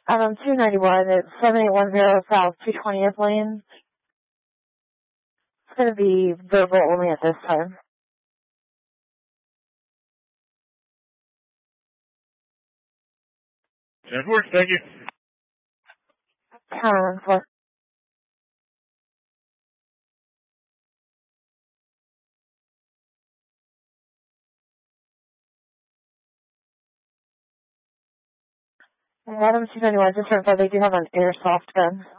291, it's 7810 South 220th Lane. It's going to be verbal only at this time. 10-4, thank you. Counter 4. Adam 291, just for info, they do have an airsoft gun.